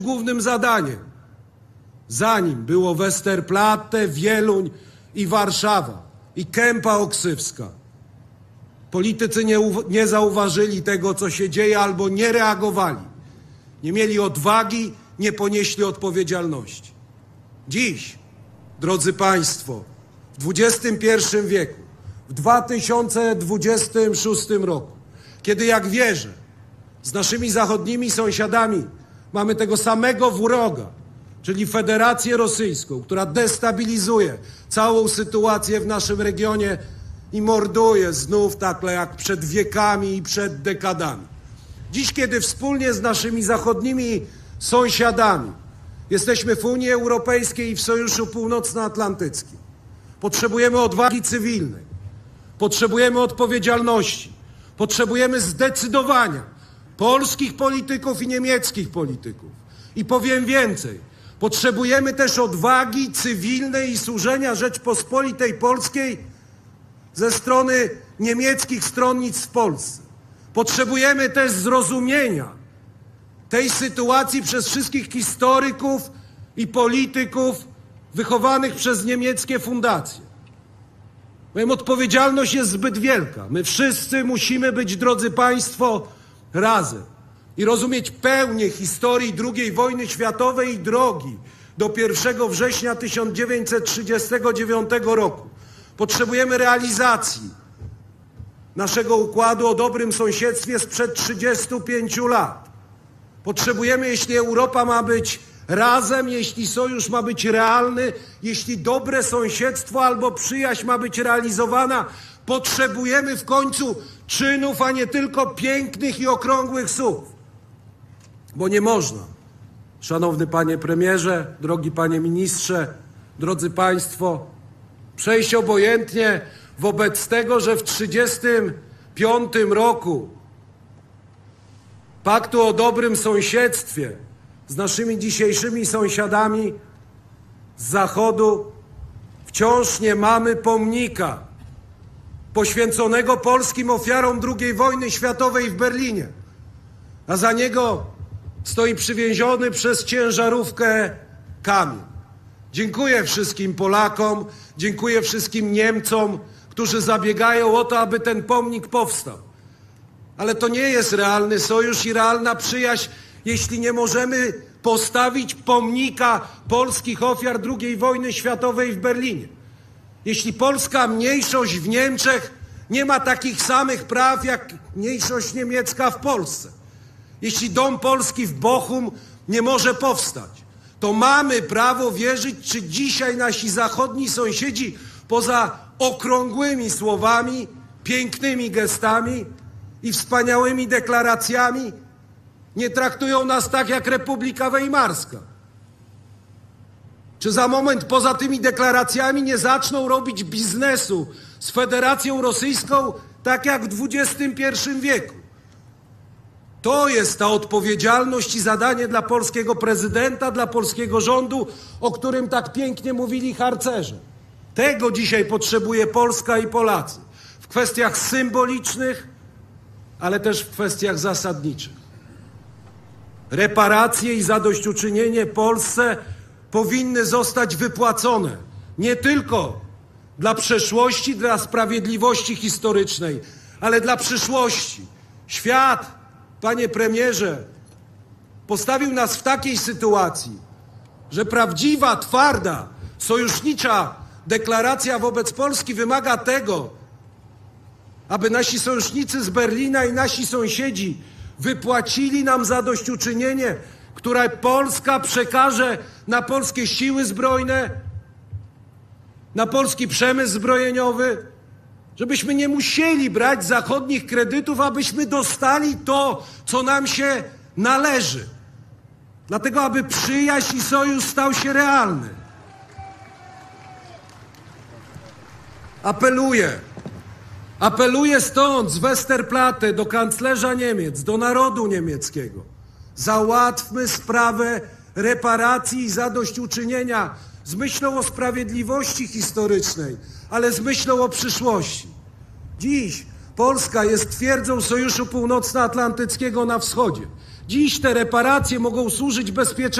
głównym zadaniem. Zanim było Westerplatte, Wieluń i Warszawa i Kępa Oksywska. Politycy nie zauważyli tego, co się dzieje, albo nie reagowali. Nie mieli odwagi, nie ponieśli odpowiedzialności. Dziś, drodzy Państwo, w XXI wieku, w 2026 roku, kiedy, jak wierzę, z naszymi zachodnimi sąsiadami mamy tego samego wroga, czyli Federację Rosyjską, która destabilizuje całą sytuację w naszym regionie i morduje znów tak jak przed wiekami i przed dekadami. Dziś, kiedy wspólnie z naszymi zachodnimi sąsiadami jesteśmy w Unii Europejskiej i w Sojuszu Północnoatlantyckim, potrzebujemy odwagi cywilnej, potrzebujemy odpowiedzialności, potrzebujemy zdecydowania polskich polityków i niemieckich polityków. I powiem więcej, potrzebujemy też odwagi cywilnej i służenia Rzeczpospolitej Polskiej ze strony niemieckich stronnictw w Polsce. Potrzebujemy też zrozumienia tej sytuacji przez wszystkich historyków i polityków wychowanych przez niemieckie fundacje. Moja odpowiedzialność jest zbyt wielka. My wszyscy musimy być, drodzy Państwo, razem i rozumieć pełnię historii II wojny światowej i drogi do 1 września 1939 roku. Potrzebujemy realizacji naszego układu o dobrym sąsiedztwie sprzed 35 lat. Potrzebujemy, jeśli Europa ma być razem, jeśli sojusz ma być realny, jeśli dobre sąsiedztwo albo przyjaźń ma być realizowana, potrzebujemy w końcu czynów, a nie tylko pięknych i okrągłych słów. Bo nie można, szanowny panie premierze, drogi panie ministrze, drodzy państwo, przejść obojętnie wobec tego, że w 1935 roku paktu o dobrym sąsiedztwie z naszymi dzisiejszymi sąsiadami z Zachodu wciąż nie mamy pomnika poświęconego polskim ofiarom II wojny światowej w Berlinie, a za niego stoi przywieziony przez ciężarówkę kamień. Dziękuję wszystkim Polakom, dziękuję wszystkim Niemcom, którzy zabiegają o to, aby ten pomnik powstał. Ale to nie jest realny sojusz i realna przyjaźń, jeśli nie możemy postawić pomnika polskich ofiar II wojny światowej w Berlinie. Jeśli polska mniejszość w Niemczech nie ma takich samych praw jak mniejszość niemiecka w Polsce. Jeśli Dom Polski w Bochum nie może powstać, to mamy prawo wierzyć, czy dzisiaj nasi zachodni sąsiedzi poza okrągłymi słowami, pięknymi gestami i wspaniałymi deklaracjami nie traktują nas tak jak Republika Weimarska. Czy za moment poza tymi deklaracjami nie zaczną robić biznesu z Federacją Rosyjską tak jak w XXI wieku? To jest ta odpowiedzialność i zadanie dla polskiego prezydenta, dla polskiego rządu, o którym tak pięknie mówili harcerze. Tego dzisiaj potrzebuje Polska i Polacy w kwestiach symbolicznych, ale też w kwestiach zasadniczych. Reparacje i zadośćuczynienie Polsce powinny zostać wypłacone nie tylko dla przeszłości, dla sprawiedliwości historycznej, ale dla przyszłości. Świat, panie premierze, postawił nas w takiej sytuacji, że prawdziwa, twarda, sojusznicza deklaracja wobec Polski wymaga tego, aby nasi sojusznicy z Berlina i nasi sąsiedzi wypłacili nam zadośćuczynienie, które Polska przekaże na polskie siły zbrojne, na polski przemysł zbrojeniowy, żebyśmy nie musieli brać zachodnich kredytów, abyśmy dostali to, co nam się należy. Dlatego, aby przyjaźń i sojusz stał się realny. Apeluję stąd z Westerplatte do kanclerza Niemiec, do narodu niemieckiego. Załatwmy sprawę reparacji i zadośćuczynienia z myślą o sprawiedliwości historycznej, ale z myślą o przyszłości. Dziś Polska jest twierdzą Sojuszu Północnoatlantyckiego na wschodzie. Dziś te reparacje mogą służyć bezpieczeństwu.